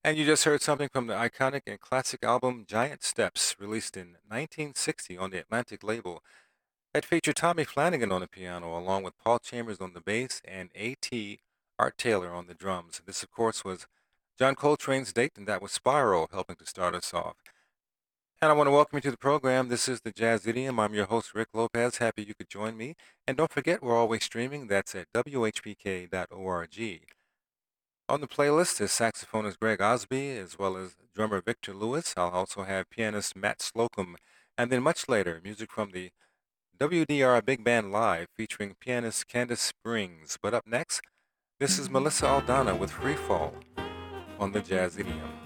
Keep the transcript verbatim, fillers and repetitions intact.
And you just heard something from the iconic and classic album Giant Steps, released in nineteen sixty on the Atlantic label, that featured Tommy Flanagan on the piano, along with Paul Chambers on the bass and A T. Art Taylor on the drums. This, of course, was John Coltrane's date, and that was Spiral, helping to start us off. And I want to welcome you to the program. This is the Jazz Idiom. I'm your host, Rick Lopez. Happy you could join me. And don't forget, we're always streaming. That's at W H P K dot org. On the playlist is saxophonist Greg Osby, as well as drummer Victor Lewis. I'll also have pianist Matt Slocum, and then much later, music from the W D R Big Band Live featuring pianist Candace Springs. But up next, this is Melissa Aldana with Free Fall on the Jazz Idiom.